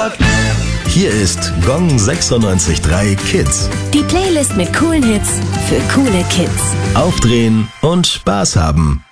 Tag. Hier ist Gong 96.3 Kids. Die Playlist mit coolen Hits für coole Kids. Aufdrehen und Spaß haben.